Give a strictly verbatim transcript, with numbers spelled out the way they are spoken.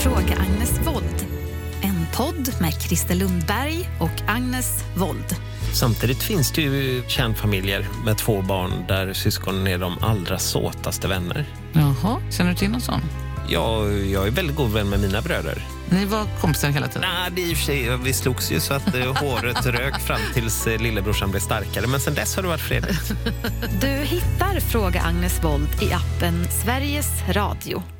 Fråga Agnes Wold. En podd med Christer Lundberg och Agnes Wold. Samtidigt finns det ju kärnfamiljer med två barn där syskonen är de allra såtaste vänner. Jaha, känner du till någon sån? Ja, jag är väldigt god vän med mina bröder. Ni var kompisar hela tiden? Nej, det är i och för sig, vi slogs ju så att eh, håret rök fram tills eh, lillebrorsan blev starkare. Men sen dess har det varit fredligt. Du hittar Fråga Agnes Wold i appen Sveriges Radio.